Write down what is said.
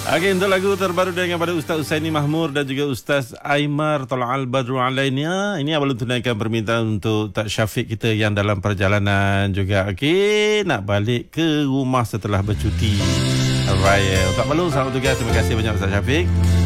Okey, untuk lagu terbaru dengan pada Ustaz Usaini Mahmur dan juga Ustaz Aimar Talal Badru Alaina. Ini awal tunaikan permintaan untuk Tak Syafiq kita yang dalam perjalanan juga. Okey, nak balik ke rumah setelah bercuti raya. Tak perlu, selamat tugas. Terima kasih banyak Ustaz Syafiq.